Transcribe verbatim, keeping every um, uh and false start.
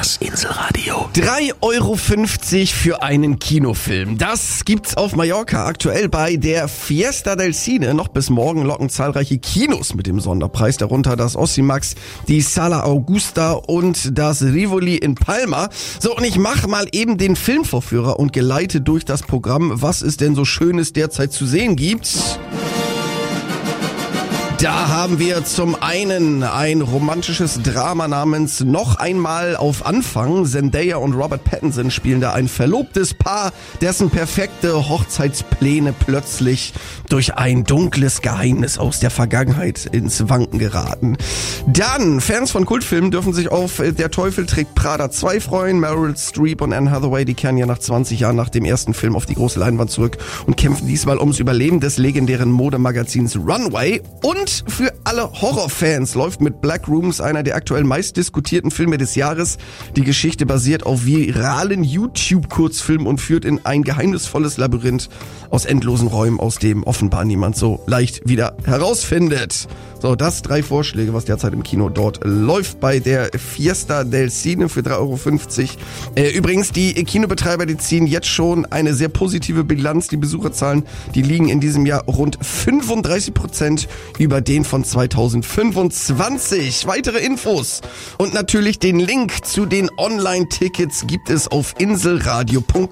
Das Inselradio. drei Euro fünfzig für einen Kinofilm. Das gibt's auf Mallorca aktuell bei der Fiesta del Cine. Noch bis morgen locken zahlreiche Kinos mit dem Sonderpreis, darunter das Ocimax, die Sala Augusta und das Rivoli in Palma. So, und ich mache mal eben den Filmvorführer und geleite durch das Programm, was es denn so Schönes derzeit zu sehen gibt. Da haben wir zum einen ein romantisches Drama namens Noch einmal auf Anfang. Zendaya und Robert Pattinson spielen da ein verlobtes Paar, dessen perfekte Hochzeitspläne plötzlich durch ein dunkles Geheimnis aus der Vergangenheit ins Wanken geraten. Dann, Fans von Kultfilmen dürfen sich auf Der Teufel trägt Prada zwei freuen. Meryl Streep und Anne Hathaway, die kehren ja nach zwanzig Jahren nach dem ersten Film auf die große Leinwand zurück und kämpfen diesmal ums Überleben des legendären Modemagazins Runway. Und für alle Horrorfans läuft mit Black Rooms einer der aktuell meistdiskutierten Filme des Jahres. Die Geschichte basiert auf viralen YouTube-Kurzfilmen und führt in ein geheimnisvolles Labyrinth aus endlosen Räumen, aus dem offenbar niemand so leicht wieder herausfindet. So, das drei Vorschläge, was derzeit im Kino dort läuft bei der Fiesta del Cine für drei Euro fünfzig. Äh, übrigens, die Kinobetreiber, die ziehen jetzt schon eine sehr positive Bilanz. Die Besucherzahlen, die liegen in diesem Jahr rund fünfunddreißig Prozent über den von zweitausendfünfundzwanzig. Weitere Infos und natürlich den Link zu den Online-Tickets gibt es auf inselradio punkt